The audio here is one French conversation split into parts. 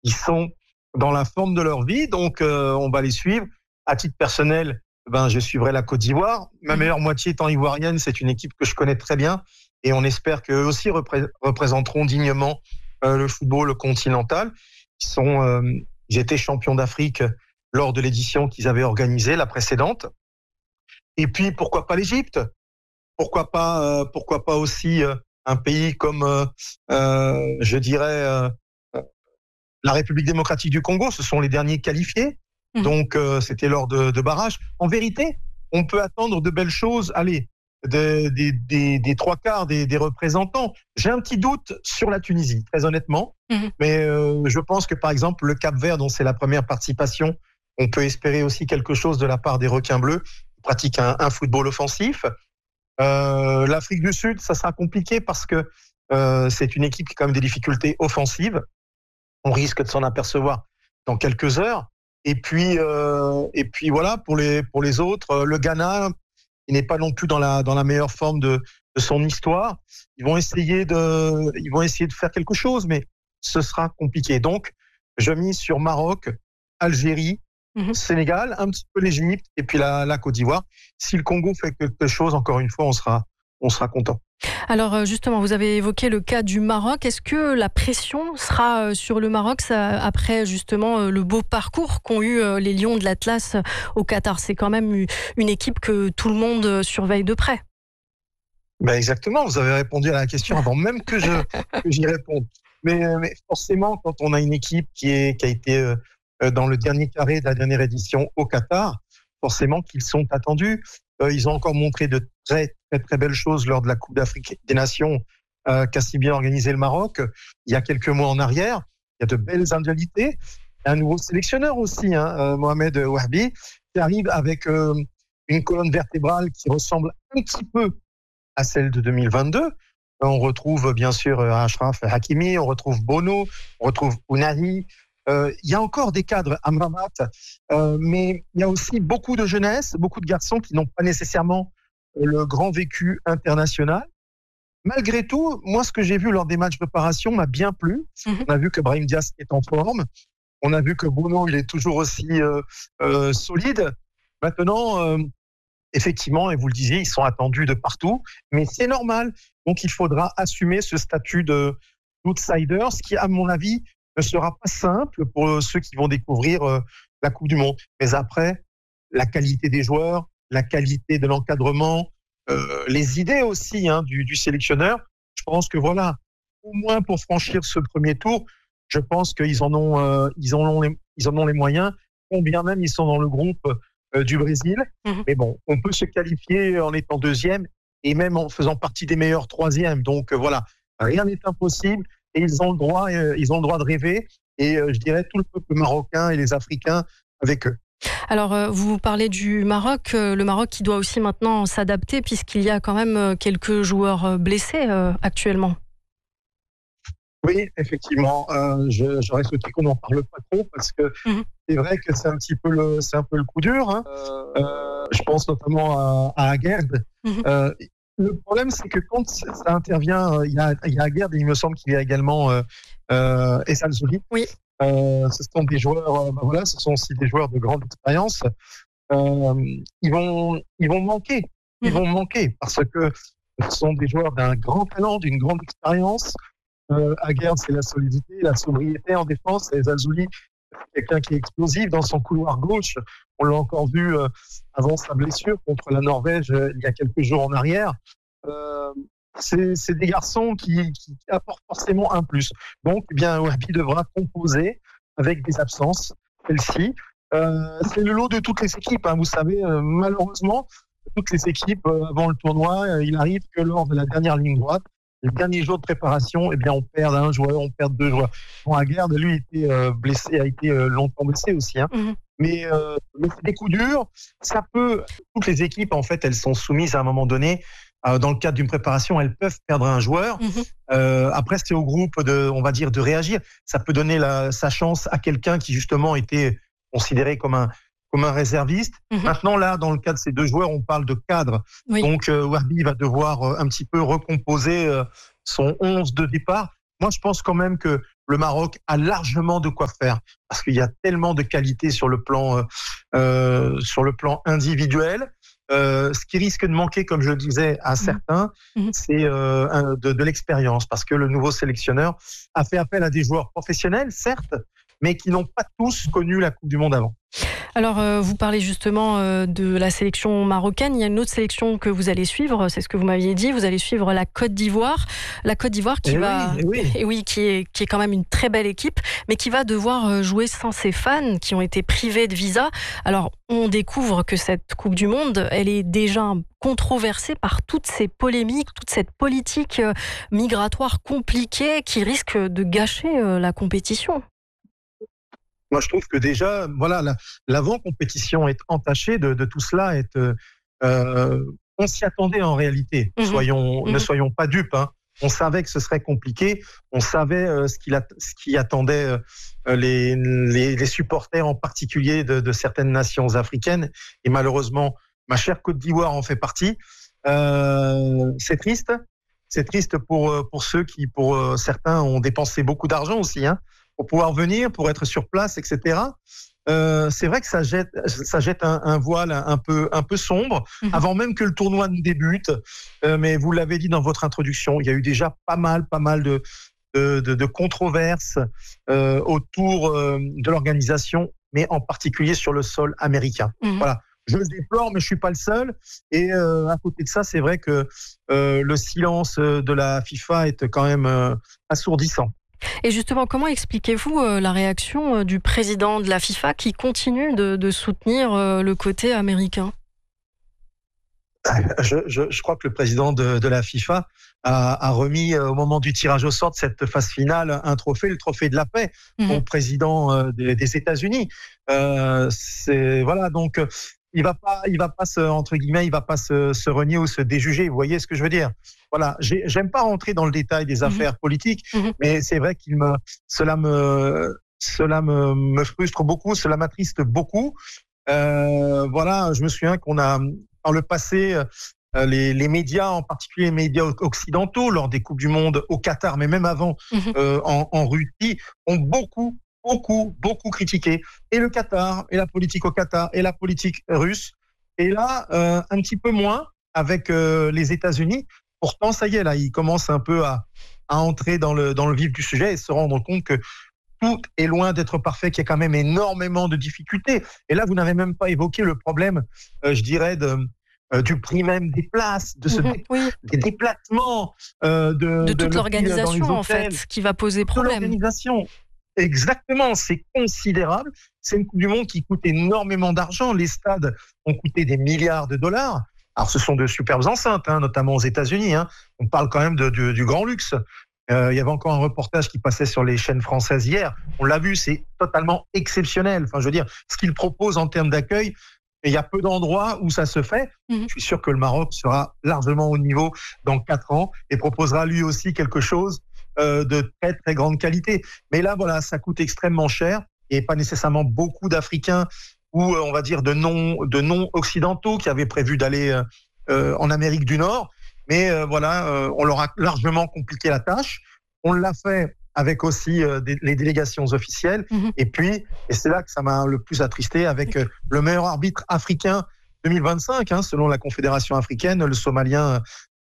Ils sont dans la forme de leur vie, donc on va les suivre. À titre personnel, je suivrai la Côte d'Ivoire. Ma meilleure moitié étant ivoirienne, c'est une équipe que je connais très bien et on espère qu'eux aussi représenteront dignement le football continental. Ils étaient champions d'Afrique lors de l'édition qu'ils avaient organisée, la précédente. Et puis, pourquoi pas l'Égypte ? Pourquoi pas aussi un pays comme, je dirais, la République démocratique du Congo. Ce sont les derniers qualifiés. Donc, c'était lors de barrages. En vérité, on peut attendre de belles choses. Allez, des trois quarts des représentants. J'ai un petit doute sur la Tunisie, très honnêtement. Mais je pense que, par exemple, le Cap-Vert, dont c'est la première participation, on peut espérer aussi quelque chose de la part des requins bleus qui pratiquent un football offensif. L'Afrique du Sud, ça sera compliqué parce que c'est une équipe qui a quand même des difficultés offensives. On risque de s'en apercevoir dans quelques heures. Et puis voilà, pour les autres, le Ghana, il n'est pas non plus dans la meilleure forme de son histoire. Ils vont essayer de faire quelque chose, mais ce sera compliqué. Donc, je mise sur Maroc, Algérie, Sénégal, un petit peu l'Égypte et puis la Côte d'Ivoire. Si le Congo fait quelque chose, encore une fois, on sera content. Alors justement, vous avez évoqué le cas du Maroc. Est-ce que la pression sera sur le Maroc après justement le beau parcours qu'ont eu les Lions de l'Atlas au Qatar ? C'est quand même une équipe que tout le monde surveille de près. Exactement, vous avez répondu à la question avant même que j'y réponde. Mais forcément, quand on a une équipe qui a été dans le dernier carré de la dernière édition au Qatar, forcément qu'ils sont attendus. Ils ont encore montré de très, très, très belles choses lors de la Coupe d'Afrique des Nations qu'a si bien organisé le Maroc il y a quelques mois en arrière. Il y a de belles individualités. Un nouveau sélectionneur aussi, Mohamed Wahbi, qui arrive avec une colonne vertébrale qui ressemble un petit peu à celle de 2022. On retrouve bien sûr Achraf Hakimi, on retrouve Bono, on retrouve Ounahi. Il y a encore des cadres Amrabat, mais il y a aussi beaucoup de jeunesse, beaucoup de garçons qui n'ont pas nécessairement le grand vécu international. Malgré tout, moi, ce que j'ai vu lors des matchs de préparation m'a bien plu. On a vu que Brahim Diaz est en forme. On a vu que Bono, il est toujours aussi solide. Maintenant, effectivement, et vous le disiez, ils sont attendus de partout, mais c'est normal. Donc, il faudra assumer ce statut d'outsider, ce qui, à mon avis, ne sera pas simple pour ceux qui vont découvrir la Coupe du Monde. Mais après, la qualité des joueurs, la qualité de l'encadrement, les idées aussi du sélectionneur, je pense que voilà, au moins pour franchir ce premier tour, je pense qu'ils en ont les moyens, combien même ils sont dans le groupe du Brésil. Mais bon, on peut se qualifier en étant deuxième et même en faisant partie des meilleurs troisièmes. Donc voilà, rien n'est impossible. Et ils ont le droit de rêver. Et je dirais tout le peuple marocain et les Africains avec eux. Alors, vous parlez du Maroc. Le Maroc qui doit aussi maintenant s'adapter puisqu'il y a quand même quelques joueurs blessés actuellement. Oui, effectivement. J'aurais souhaité qu'on n'en parle pas trop parce que c'est vrai que c'est un peu le coup dur. Je pense notamment à Aguerd. Le problème, c'est que quand ça intervient, il y a Aguerd et il me semble qu'il y a également Essal Zouli. Oui. Ce sont des joueurs, ce sont aussi des joueurs de grande expérience. Ils vont manquer. Ils vont manquer parce que ce sont des joueurs d'un grand talent, d'une grande expérience. Aguerd, c'est la solidité, la sobriété en défense. Et Zalzouli, quelqu'un qui est explosif dans son couloir gauche. On l'a encore vu avant sa blessure contre la Norvège il y a quelques jours en arrière. C'est des garçons qui apportent forcément un plus. Donc, Wahbi devra composer avec des absences, celle-ci. C'est le lot de toutes les équipes. Vous savez, malheureusement, toutes les équipes, avant le tournoi, il arrive que lors de la dernière ligne droite, les derniers jours de préparation, on perd un joueur, on perd deux joueurs. Aguerd, lui, était blessé, a été longtemps blessé aussi. Mais c'est des coups durs. Toutes les équipes, en fait, elles sont soumises à un moment donné. Dans le cadre d'une préparation, elles peuvent perdre un joueur. Après, c'est au groupe de réagir. Ça peut donner sa chance à quelqu'un qui, justement, était considéré comme un réserviste. Maintenant, là, dans le cas de ces deux joueurs, on parle de cadre. Oui. Donc, Wahbi va devoir un petit peu recomposer son 11 de départ. Moi, je pense quand même que le Maroc a largement de quoi faire parce qu'il y a tellement de qualités sur le plan individuel. Ce qui risque de manquer, comme je le disais à certains, c'est de l'expérience, parce que le nouveau sélectionneur a fait appel à des joueurs professionnels, certes, mais qui n'ont pas tous connu la Coupe du Monde avant. Alors, vous parlez justement de la sélection marocaine. Il y a une autre sélection que vous allez suivre, c'est ce que vous m'aviez dit. Vous allez suivre la Côte d'Ivoire. La Côte d'Ivoire qui qui est quand même une très belle équipe, mais qui va devoir jouer sans ses fans qui ont été privés de visa. Alors, on découvre que cette Coupe du Monde, elle est déjà controversée par toutes ces polémiques, toute cette politique migratoire compliquée qui risque de gâcher la compétition. Moi, je trouve que déjà, voilà, l'avant-compétition est entachée de tout cela. On s'y attendait en réalité. Ne soyons pas dupes. Hein. On savait que ce serait compliqué. On savait ce qui attendait les supporters, en particulier de certaines nations africaines. Et malheureusement, ma chère Côte d'Ivoire en fait partie. C'est triste. C'est triste pour ceux qui, pour certains, ont dépensé beaucoup d'argent aussi, hein, pour pouvoir venir, pour être sur place, etc. C'est vrai que ça jette un voile un peu sombre, avant même que le tournoi ne débute. Mais vous l'avez dit dans votre introduction, il y a eu déjà pas mal de controverses autour de l'organisation, mais en particulier sur le sol américain. Voilà. Je le déplore, mais je suis pas le seul. Et à côté de ça, c'est vrai que le silence de la FIFA est quand même assourdissant. Et justement, comment expliquez-vous la réaction du président de la FIFA qui continue de soutenir le côté américain ? Je crois que le président de la FIFA a remis au moment du tirage au sort de cette phase finale un trophée, le trophée de la paix, au président des États-Unis. Voilà, donc il va pas se renier ou se déjuger. Vous voyez ce que je veux dire ? Voilà, j'aime pas rentrer dans le détail des affaires politiques, mais c'est vrai cela me frustre beaucoup, cela m'attriste beaucoup. Voilà, je me souviens qu'on a par le passé les médias, en particulier les médias occidentaux, lors des Coupes du Monde au Qatar, mais même avant en Russie, ont beaucoup critiqué et le Qatar, et la politique au Qatar, et la politique russe. Et là, un petit peu moins avec les États-Unis. Pourtant, ça y est, là, ils commencent un peu à entrer dans le vif du sujet et se rendre compte que tout est loin d'être parfait, qu'il y a quand même énormément de difficultés. Et là, vous n'avez même pas évoqué le problème, je dirais, du prix même des places, des déplacements, de toute l'organisation, en fait, qui va poser problème. L'organisation. Exactement, c'est considérable. C'est une Coupe du Monde qui coûte énormément d'argent. Les stades ont coûté des milliards de dollars. Alors, ce sont de superbes enceintes, hein, notamment aux États-Unis. Hein. On parle quand même du grand luxe. Il y avait encore un reportage qui passait sur les chaînes françaises hier. On l'a vu, c'est totalement exceptionnel. Enfin, je veux dire, ce qu'ils proposent en termes d'accueil, et il y a peu d'endroits où ça se fait. Je suis sûr que le Maroc sera largement au niveau dans 4 ans et proposera lui aussi quelque chose de très très grande qualité. Mais là, voilà, ça coûte extrêmement cher et pas nécessairement beaucoup d'Africains ou on va dire de non occidentaux qui avaient prévu d'aller en Amérique du Nord. Mais voilà, on leur a largement compliqué la tâche. On l'a fait avec aussi les délégations officielles. Et puis, et c'est là que ça m'a le plus attristé, avec le meilleur arbitre africain 2025, hein, selon la Confédération africaine, le Somalien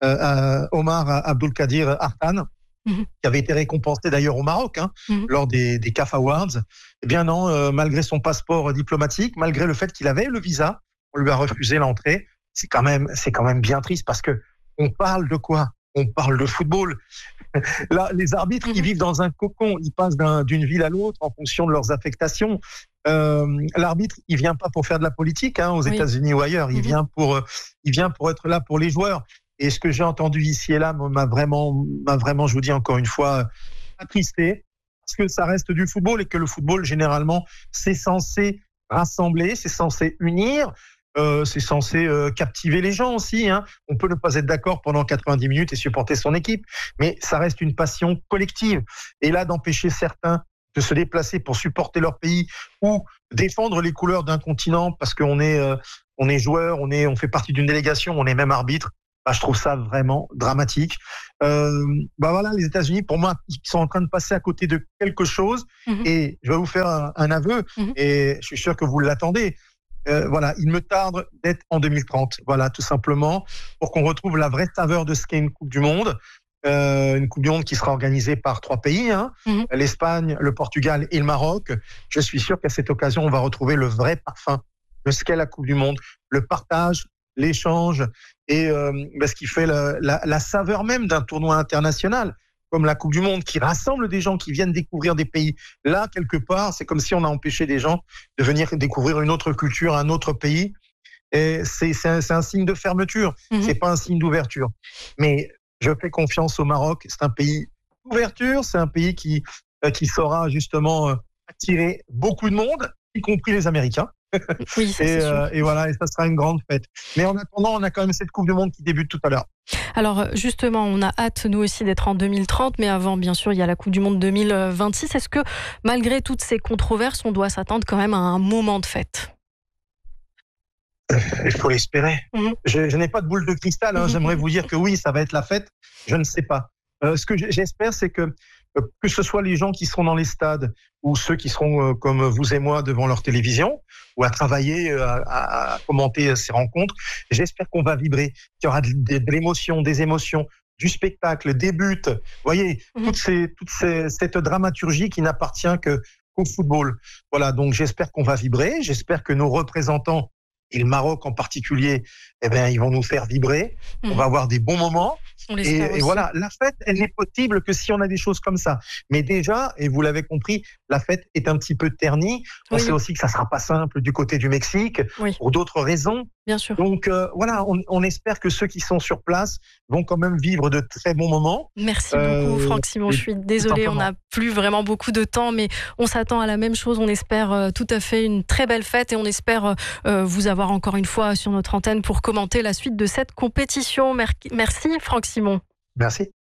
Omar Abdulkadir Artan, qui avait été récompensé d'ailleurs au Maroc lors des CAF Awards. Eh bien non, malgré son passeport diplomatique, malgré le fait qu'il avait le visa, on lui a refusé l'entrée. C'est quand même bien triste parce que on parle de quoi ? On parle de football. Là, les arbitres, ils vivent dans un cocon. Ils passent d'une ville à l'autre en fonction de leurs affectations. L'arbitre, il vient pas pour faire de la politique aux États-Unis ou ailleurs. Il vient pour être là pour les joueurs. Et ce que j'ai entendu ici et là m'a vraiment, je vous dis encore une fois, attristé. Parce que ça reste du football et que le football, généralement, c'est censé rassembler, c'est censé unir. C'est censé captiver les gens aussi. Hein. On peut ne pas être d'accord pendant 90 minutes et supporter son équipe, mais ça reste une passion collective. Et là, d'empêcher certains de se déplacer pour supporter leur pays ou défendre les couleurs d'un continent parce qu'on est joueur, on fait partie d'une délégation, on est même arbitre, je trouve ça vraiment dramatique. Voilà, les États-Unis, pour moi, ils sont en train de passer à côté de quelque chose. Et je vais vous faire un aveu, et je suis sûr que vous l'attendez. Voilà, il me tarde d'être en 2030. Voilà, tout simplement, pour qu'on retrouve la vraie saveur de ce qu'est une Coupe du Monde. Une Coupe du Monde qui sera organisée par 3 pays, l'Espagne, le Portugal et le Maroc. Je suis sûr qu'à cette occasion, on va retrouver le vrai parfum de ce qu'est la Coupe du Monde, le partage, l'échange et ce qui fait la saveur même d'un tournoi international comme la Coupe du Monde qui rassemble des gens qui viennent découvrir des pays. Là, quelque part, c'est comme si on a empêché des gens de venir découvrir une autre culture, un autre pays. Et c'est un signe de fermeture, c'est pas un signe d'ouverture. Mais je fais confiance au Maroc. C'est un pays d'ouverture, c'est un pays qui saura justement attirer beaucoup de monde, y compris les Américains. Oui, ça, c'est sûr. Et voilà, et ça sera une grande fête. Mais en attendant, on a quand même cette Coupe du Monde qui débute tout à l'heure. Alors justement, on a hâte nous aussi d'être en 2030, mais avant, bien sûr, il y a la Coupe du Monde 2026. Est-ce que malgré toutes ces controverses, on doit s'attendre quand même à un moment de fête ? Il faut l'espérer. Je n'ai pas de boule de cristal. J'aimerais vous dire que oui, ça va être la fête. Je ne sais pas. Ce que j'espère, c'est que ce soit les gens qui seront dans les stades ou ceux qui seront comme vous et moi devant leur télévision ou à travailler, à commenter ces rencontres, j'espère qu'on va vibrer, qu'il y aura de l'émotion, des émotions, du spectacle, des buts. Vous voyez, cette dramaturgie qui n'appartient qu'au football. Voilà, donc j'espère qu'on va vibrer. J'espère que nos représentants, et le Maroc en particulier, ils vont nous faire vibrer. On va avoir des bons moments. Et voilà, la fête, elle n'est possible que si on a des choses comme ça. Mais déjà, et vous l'avez compris, la fête est un petit peu ternie. On sait aussi que ça ne sera pas simple du côté du Mexique, pour d'autres raisons. Bien sûr. Donc voilà, on espère que ceux qui sont sur place vont quand même vivre de très bons moments. Merci beaucoup, Franck Simon. Je suis désolée, on n'a plus vraiment beaucoup de temps, mais on s'attend à la même chose. On espère tout à fait une très belle fête et on espère vous avoir encore une fois sur notre antenne pour commenter la suite de cette compétition. Merci, Franck Simon. Merci.